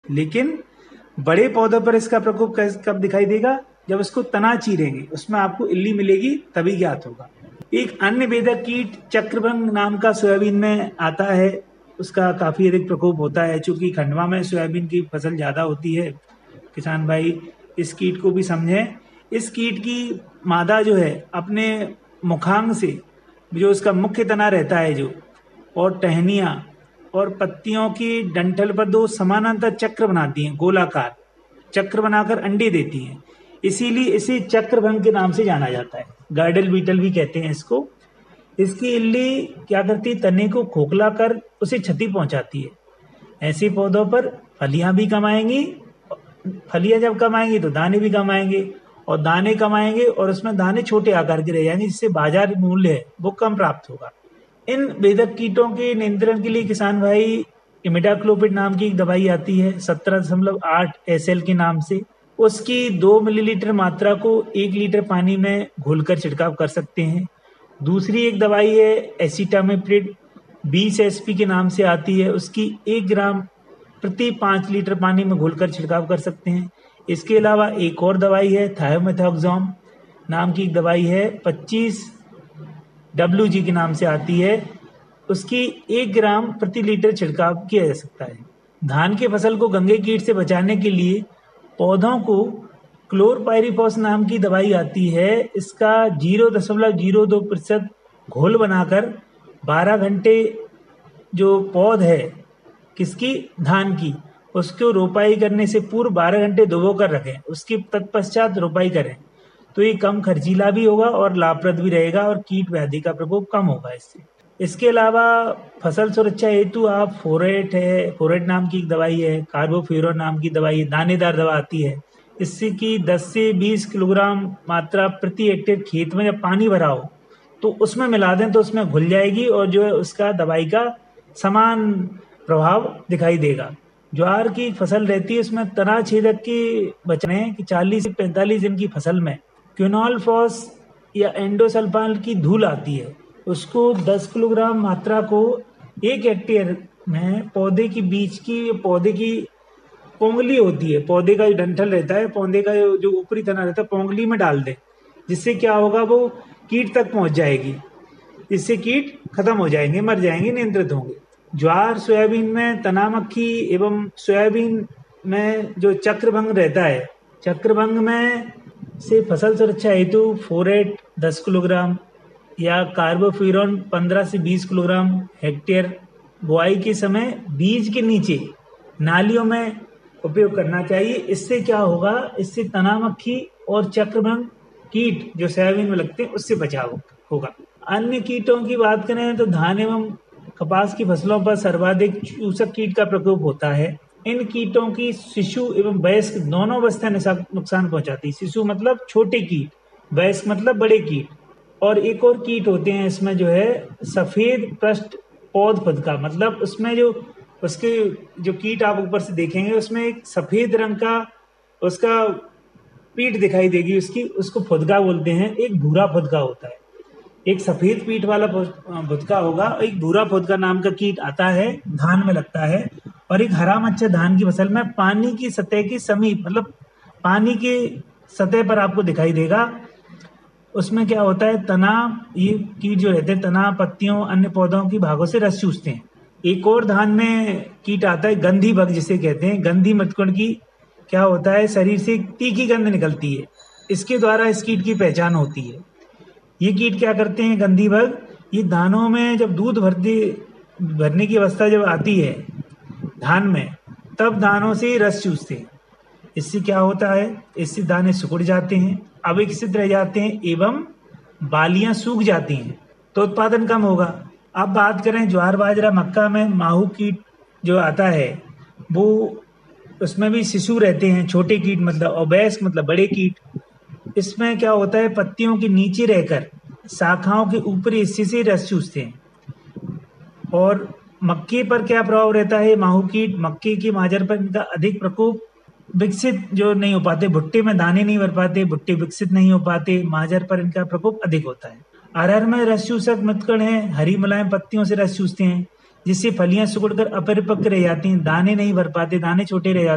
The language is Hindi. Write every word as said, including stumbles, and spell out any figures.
लेकिन बड़े पौधों पर इसका प्रकोप कब दिखाई देगा? जब उसको तना चीरेंगे, उसमें आपको इल्ली मिलेगी, तभी ज्ञात होगा। एक अन्य बेधक कीट चक्रभंग नाम का सोयाबीन में आता है, उसका काफी अधिक प्रकोप होता है। चूंकि खंडवा में सोयाबीन की फसल ज्यादा होती है, किसान भाई इस कीट को भी समझें। इस कीट की मादा जो है अपने मुखांग से, जो उसका मुख्य तना रहता है जो, और टहनियां और पत्तियों की डंठल पर दो समानांतर चक्र बनाती हैं, गोलाकार चक्र बनाकर अंडे देती हैं। इसीलिए इसे चक्रभंग के नाम से जाना जाता है। गार्डल बीटल भी कहते हैं इसको। इसकी इल्ली क्या करती है? तने को खोखला कर उसे क्षति पहुंचाती है। ऐसे पौधों पर फलियां भी कम आएंगी। फलियां जब कम आएंगी तो दाने भी कम आएंगे, और दाने कम आएंगे और उसमें दाने छोटे आकार के रह जाएंगे, जिससे बाजार मूल्य है वो कम प्राप्त होगा। इन बेधक कीटों के नियंत्रण के लिए किसान भाई इमिडाक्लोपिड नाम की एक दवाई आती है, सत्रह दशमलव आठ एस एल के नाम से। उसकी दो मिलीलीटर मात्रा को एक लीटर पानी में घोलकर छिड़काव कर सकते हैं। दूसरी एक दवाई है एसिटामिप्रिड, बीस एस पी के नाम से आती है। उसकी एक ग्राम प्रति पाँच लीटर पानी में घोलकर छिड़काव कर सकते हैं। इसके अलावा एक और दवाई है थायोमेथाक्सोम नाम की एक दवाई है, पच्चीस डब्ल्यू जी के नाम से आती है। उसकी एक ग्राम प्रति लीटर छिड़काव किया जा सकता है। धान के फसल को गंगे कीट से बचाने के लिए पौधों को क्लोरपाइरिफॉस नाम की दवाई आती है। इसका जीरो दशमलव जीरो दो प्रतिशत घोल बनाकर बारह घंटे जो पौध है किसकी, धान की, उसको रोपाई करने से पूर्व बारह घंटे डुबो कर रखें। उसके तत्पश्चात रोपाई करें तो ये कम खर्चीला भी होगा और लाभप्रद भी रहेगा, और कीट व्याधि का प्रकोप कम होगा इससे। इसके अलावा फसल सुरक्षा हेतु आप फोरेट है, फोरेट नाम की एक दवाई है, कार्बोफ्यूरॉन नाम की दवाई है, दानेदार दवा आती है। इससे की दस से बीस किलोग्राम मात्रा प्रति हेक्टेयर खेत में जब पानी भरा हो तो उसमें मिला दें, तो उसमें घुल जाएगी और जो है उसका दवाई का समान प्रभाव दिखाई देगा। ज्वार की फसल रहती है, उसमें तना छेदक की बचने कि चालीस से पैंतालीस दिन की फसल में क्विनोलफॉस या एंडोसल्फान की धूल आती है। उसको दस किलोग्राम मात्रा को एक हेक्टेयर में पौधे की बीच की, पौधे की पोंगली होती है, पौधे का जो डंठल रहता है, पौधे का जो ऊपरी तना रहता है, पोंगली में डाल दे। जिससे क्या होगा, वो कीट तक पहुंच जाएगी। इससे कीट खत्म हो जाएंगे, मर जाएंगे, नियंत्रित होंगे। ज्वार सोयाबीन में तना मक्खी एवं सोयाबीन में जो चक्रभंग रहता है, चक्रभंग में से फसल सुरक्षा हेतु फोरेट दस किलोग्राम या कार्बोफ्यूरॉन पंद्रह से बीस किलोग्राम हेक्टेयर बुआई के समय बीज के नीचे नालियों में उपयोग करना चाहिए। इससे क्या होगा, इससे तना मक्खी और चक्रभंग कीट जो सोयाबीन में लगते हैं उससे बचाव होगा। अन्य कीटों की बात करें तो धान एवं कपास की फसलों पर सर्वाधिक चूसक कीट का प्रकोप होता है। इन कीटों की शिशु एवं वयस्क दोनों अवस्था नुकसान पहुंचाती है। शिशु मतलब छोटे कीट, वयस्क मतलब बड़े कीट। और एक और कीट होते हैं इसमें जो है सफेद पृष्ठ पौध फुदका, मतलब उसमें जो उसके जो कीट आप ऊपर से देखेंगे उसमें एक सफेद रंग का उसका पीठ दिखाई देगी उसकी, उसको फुदका बोलते हैं। एक भूरा फुदका होता है, एक सफेद पीठ वाला फुदका होगा, एक भूरा फुदका नाम का कीट आता है, धान में लगता है। और एक हरा मच्छर धान की फसल में पानी की सतह के समीप, मतलब पानी के सतह पर आपको दिखाई देगा। उसमें क्या होता है, तना, ये कीट जो रहते हैं तना, पत्तियों, अन्य पौधों की भागों से रस चूसते हैं। एक और धान में कीट आता है गंधी बग जिसे कहते हैं। गंधी मृतकोण की क्या होता है, शरीर से तीखी गंध निकलती है, इसके द्वारा इस कीट की पहचान होती है। ये कीट क्या करते हैं, गंधी बग, ये दानों में जब दूध भरते भरने की अवस्था जब आती है धान में, तब दानों से रस चूसते हैं। इससे क्या होता है, इससे दाने सिकुड़ जाते हैं, अविकसित रह जाते हैं एवं बालियां सूख जाती हैं, तो उत्पादन कम होगा। अब बात करें ज्वार बाजरा मक्का में माहू कीट जो आता है, वो उसमें भी शिशु रहते हैं, छोटे कीट मतलब, और वयस्क मतलब बड़े कीट। इसमें क्या होता है, पत्तियों के नीचे रहकर शाखाओं के ऊपरी हिस्से से रस चूसते हैं। और मक्के पर क्या प्रभाव रहता है, माहू कीट मक्के की माजर पर इनका अधिक प्रकोप, विकसित जो नहीं हो पाते, भुट्टे में दाने नहीं भर पाते, भुट्टे विकसित नहीं हो पाते, माजर पर इनका प्रकोप अधिक होता है। अरहर में रस चूसक मृतकण है, हरी मुलायम पत्तियों से रस चूसते हैं, जिससे फलियां सिकुड़कर अपरिपक्व रह जाती हैं, दाने नहीं भर पाते, दाने छोटे रह जाते हैं।